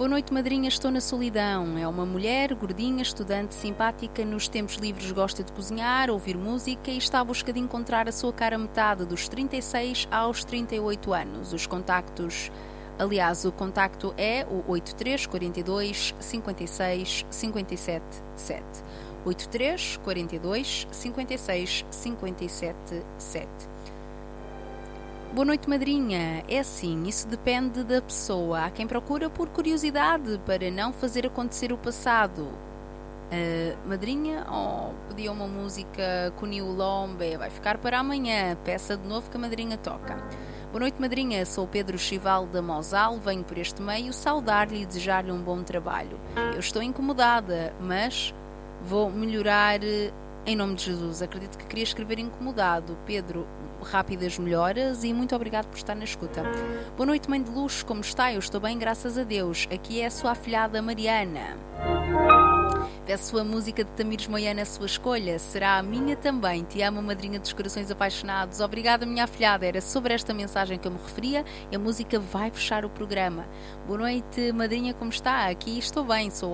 Boa noite, madrinha, estou na solidão. É uma mulher, gordinha, estudante, simpática, nos tempos livres gosta de cozinhar, ouvir música e está à busca de encontrar a sua cara metade dos 36 aos 38 anos. Os contactos, aliás, o contacto é o 83 42 56 57 7. 83 42 56 57 7. Boa noite, madrinha. É assim, isso depende da pessoa. Há quem procura por curiosidade para não fazer acontecer o passado. Madrinha, pedia uma música com o Lombe, vai ficar para amanhã. Peça de novo que a madrinha toca. Boa noite, madrinha. Sou Pedro Chival da Mosal, venho por este meio saudar-lhe e desejar-lhe um bom trabalho. Eu estou incomodada, mas vou melhorar em nome de Jesus. Acredito que queria escrever incomodado. Pedro, rápidas melhoras e muito obrigado por estar na escuta. Boa noite, mãe de luz, como está? Eu estou bem, graças a Deus. Aqui é a sua afilhada Mariana. Peço a música de Tamires Moiana, a sua escolha. Será a minha também. Te amo, madrinha dos corações apaixonados. Obrigada, minha afilhada. Era sobre esta mensagem que eu me referia e a música vai fechar o programa. Boa noite, madrinha, como está? Aqui estou bem, sou